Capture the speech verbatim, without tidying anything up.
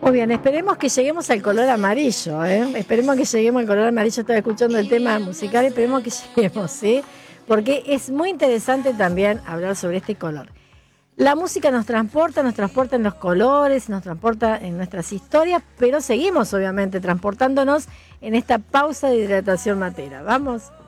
Muy bien, esperemos que lleguemos al color amarillo, ¿eh? Esperemos que lleguemos al color amarillo. Estaba escuchando el tema musical, esperemos que lleguemos, ¿sí? Porque es muy interesante también hablar sobre este color. La música nos transporta, nos transporta en los colores, nos transporta en nuestras historias, pero seguimos obviamente transportándonos en esta pausa de hidratación matera. ¿Vamos?